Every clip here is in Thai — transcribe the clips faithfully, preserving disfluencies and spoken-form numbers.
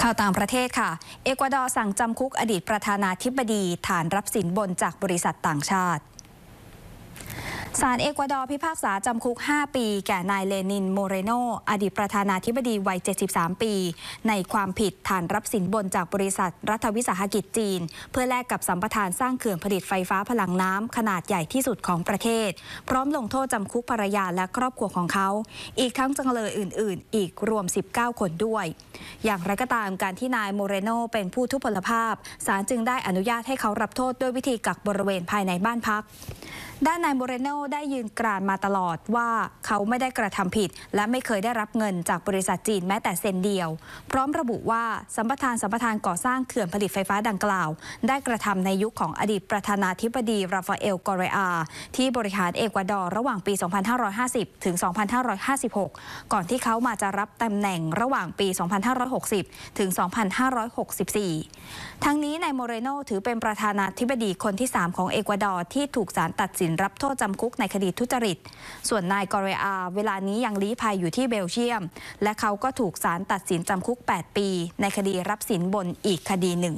ข่าวต่างประเทศค่ะเอกวาดอร์สั่งจำคุกอดีตประธานาธิบดีฐานรับสินบนจากบริษัทต่างชาติศาลเอกวาดอร์พิพากษาจำคุกห้าปีแก่นายเลนินโมเรโนอดีตประธานาธิบดีวัยเจ็ดสิบสามปีในความผิดฐานรับสินบนจากบริษัทรัฐวิสาหกิจจีนเพื่อแลกกับสัมปทานสร้างเขื่อนผลิตไฟฟ้าพลังน้ำขนาดใหญ่ที่สุดของประเทศพร้อมลงโทษจำคุกภรรยาและครอบครัวของเขาอีกทั้งจำเลยอื่นๆอีกรวมสิบเก้าคนด้วยอย่างไรก็ตามการที่นายโมเรโนเป็นผู้ทุพพลภาพศาลจึงได้อนุญาตให้เขารับโทษด้วยวิธีกักบริเวณภายในบ้านพักด้านนายโมเรโนได้ยืนกรานมาตลอดว่าเขาไม่ได้กระทำผิดและไม่เคยได้รับเงินจากบริษัทจีนแม้แต่เซนเดียวพร้อมระบุว่าสัมปทานสัมปทานก่อสร้างเขื่อนผลิตไฟฟ้าดังกล่าวได้กระทำในยุคของอดีตประธานาธิบดีราฟาเอลกอเรอาที่บริหารเอกวาดอร์ระหว่างปี สองพันห้าร้อยห้าสิบ ถึง สองพันห้าร้อยห้าสิบหก ก่อนที่เขามาจะรับตำแหน่งระหว่างปี สองพันห้าร้อยหกสิบ ถึง สองพันห้าร้อยหกสิบสี่ ทั้งนี้นายโมเรโนถือเป็นประธานาธิบดีคนที่สามของเอกวาดอร์ที่ถูกศาลตัดสินรับโทษจำคุกในคดีทุจริตส่วนนายกอเรอาเวลานี้ยังลี้ภัยอยู่ที่เบลเยียมและเขาก็ถูกศาลตัดสินจำคุกแปดปีในคดีรับสินบนอีกคดีหนึ่ง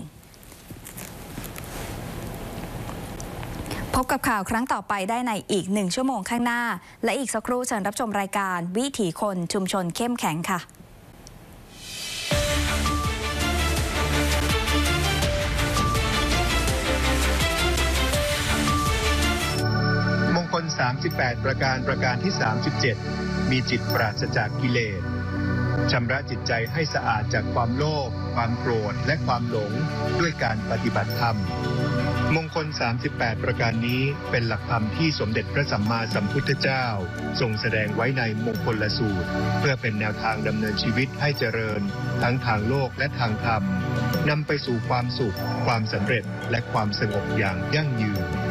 พบกับข่าวครั้งต่อไปได้ในอีกหนึ่งชั่วโมงข้างหน้าและอีกสักครู่เชิญรับชมรายการวิถีคนชุมชนเข้มแข็งค่ะมงคลสามสิบแปดประการประการที่สามสิบเจ็ดมีจิตปราศจากกิเลสชำระจิตใจให้สะอาดจากความโลภความโกรธและความหลงด้วยการปฏิบัติธรรมมงคลสามสิบแปดประการนี้เป็นหลักธรรมที่สมเด็จพระสัมมาสัมพุทธเจ้าทรงแสดงไว้ในมงคลสูตรเพื่อเป็นแนวทางดำเนินชีวิตให้เจริญทั้งทางโลกและทางธรรมนำไปสู่ความสุขความสำเร็จและความสงบอย่างยั่งยืน